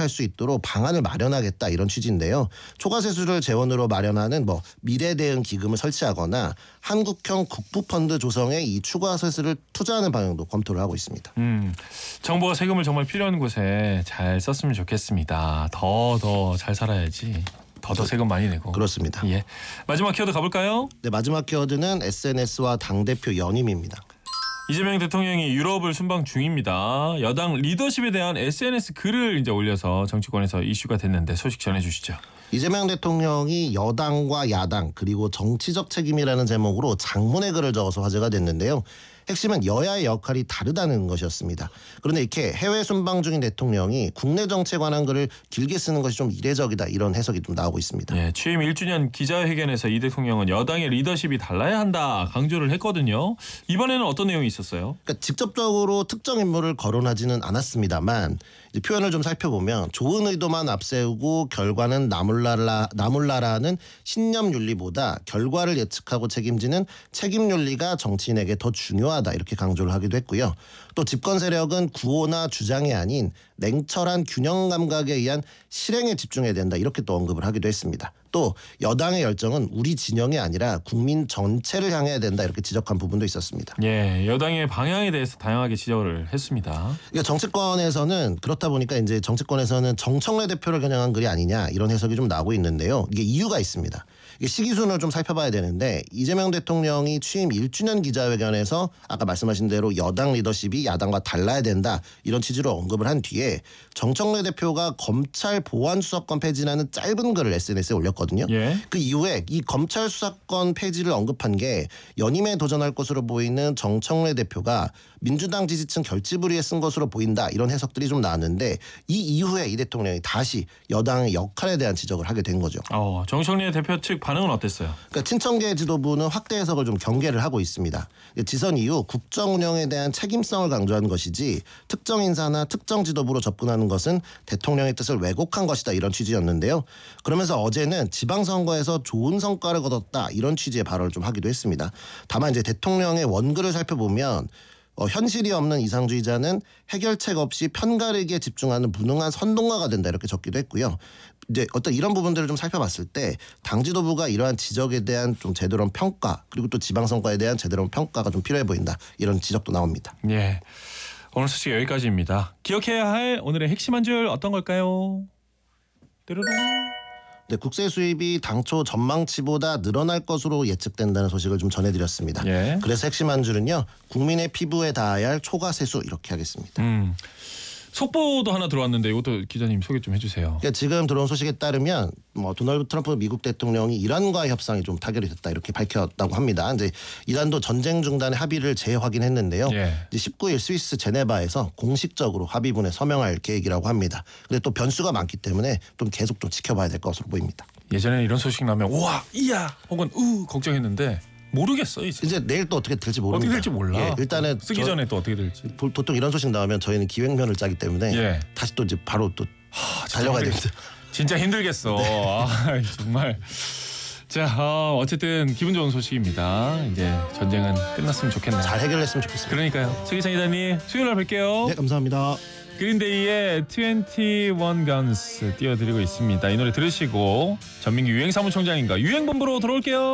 할 수 있도록 방안을 마련하겠다 이런 취지인데요. 초과세수를 재원으로 마련하는 미래 대응 기금을 설치하거나 한국형 국부펀드 조성에 이 초과세수를 투자하는 방향도 검토를 하고 있습니다. 정부가 세금을 정말 필요한 곳에 잘 썼으면 좋겠습니다. 더 잘 살아야지. 더 세금 많이 내고. 그렇습니다. 예. 마지막 키워드 가볼까요? 네, 마지막 키워드는 SNS와 당대표 연임입니다. 이재명 대통령이 유럽을 순방 중입니다. 여당 리더십에 대한 SNS 글을 이제 올려서 정치권에서 이슈가 됐는데 소식 전해주시죠. 이재명 대통령이 여당과 야당 그리고 정치적 책임이라는 제목으로 장문의 글을 적어서 화제가 됐는데요. 핵심은 여야의 역할이 다르다는 것이었습니다. 그런데 이렇게 해외 순방 중인 대통령이 국내 정치에 관한 글을 길게 쓰는 것이 좀 이례적이다 이런 해석이 좀 나오고 있습니다. 예, 취임 1주년 기자회견에서 이 대통령은 여당의 리더십이 달라야 한다 강조를 했거든요. 이번에는 어떤 내용이 있었어요? 그러니까 직접적으로 특정 인물을 거론하지는 않았습니다만 이제 표현을 좀 살펴보면 좋은 의도만 앞세우고 결과는 나몰라라는 신념 윤리보다 결과를 예측하고 책임지는 책임 윤리가 정치인에게 더 중요하다 이렇게 강조를 하기도 했고요. 또 집권 세력은 구호나 주장이 아닌 냉철한 균형 감각에 의한 실행에 집중해야 된다 이렇게 또 언급을 하기도 했습니다. 또 여당의 열정은 우리 진영이 아니라 국민 전체를 향해야 된다 이렇게 지적한 부분도 있었습니다. 예, 여당의 방향에 대해서 다양하게 지적을 했습니다. 그러니까 정치권에서는 그렇다 보니까 이제 정치권에서는 정청래 대표를 겨냥한 글이 아니냐 이런 해석이 좀 나오고 있는데요. 이게 이유가 있습니다. 이게 시기순을 좀 살펴봐야 되는데 이재명 대통령이 취임 1주년 기자회견에서 아까 말씀하신 대로 여당 리더십이 야당과 달라야 된다 이런 취지로 언급을 한 뒤에 정청래 대표가 검찰 보안 수사권 폐지라는 짧은 글을 SNS에 올렸거든요. 예. 그 이후에 이 검찰 수사권 폐지를 언급한 게 연임에 도전할 것으로 보이는 정청래 대표가 민주당 지지층 결집을 위해 쓴 것으로 보인다 이런 해석들이 좀 나왔는데 이 이후에 이 대통령이 다시 여당의 역할에 대한 지적을 하게 된 거죠. 정청래 대표 측 반응은 어땠어요? 그러니까 친청계 지도부는 확대 해석을 좀 경계를 하고 있습니다. 지선 이후 국정 운영에 대한 책임성을 강조한 것이지 특정 인사나 특정 지도부로 접근하는 것은 대통령의 뜻을 왜곡한 것이다 이런 취지였는데요. 그러면서 어제는 지방선거에서 좋은 성과를 거뒀다 이런 취지의 발언을 좀 하기도 했습니다. 다만 이제 대통령의 원글을 살펴보면 현실이 없는 이상주의자는 해결책 없이 편가르기에 집중하는 무능한 선동가가 된다 이렇게 적기도 했고요. 이제 어떤 이런 부분들을 좀 살펴봤을 때 당 지도부가 이러한 지적에 대한 좀 제대로 한 평가 그리고 또 지방선거에 대한 제대로 한 평가가 좀 필요해 보인다 이런 지적도 나옵니다. 예, 오늘 소식 여기까지입니다. 기억해야 할 오늘의 핵심 한 줄 어떤 걸까요? 뚜루루. 네, 국세 수입이 당초 전망치보다 늘어날 것으로 예측된다는 소식을 좀 전해드렸습니다. 예. 그래서 핵심 한 줄은요. 국민의 피부에 닿아야 할 초과세수 이렇게 하겠습니다. 속보도 하나 들어왔는데 이것도 기자님 소개 좀 해주세요. 그러니까 지금 들어온 소식에 따르면 도널드 트럼프 미국 대통령이 이란과의 협상이 좀 타결이 됐다 이렇게 밝혔다고 합니다. 이제 이란도 전쟁 중단의 합의를 재확인했는데요. 예. 이제 19일 스위스 제네바에서 공식적으로 합의문에 서명할 계획이라고 합니다. 근데 또 변수가 많기 때문에 좀 계속 좀 지켜봐야 될 것으로 보입니다. 예전에 이런 소식 나면 우와, 이야 혹은 걱정했는데 모르겠어 이제 내일 또 어떻게 될지 모릅니다. 어떻게 될지 몰라. 예, 일단은 쓰기 전에 또 어떻게 될지. 보통 이런 소식 나오면 저희는 기획면을 짜기 때문에 예. 다시 또 이제 바로 또 달려가야 됩니다. 진짜 힘들겠어. 네. 정말. 자, 어쨌든 기분 좋은 소식입니다. 이제 전쟁은 끝났으면 좋겠네요. 잘 해결했으면 좋겠습니다. 그러니까요. 최기찬 기자님 수요일 날 뵐게요. 네, 감사합니다. 그린데이의 21 Guns 띄워드리고 있습니다. 이 노래 들으시고 전민기 유행사무총장인가 유행본부로 돌아올게요.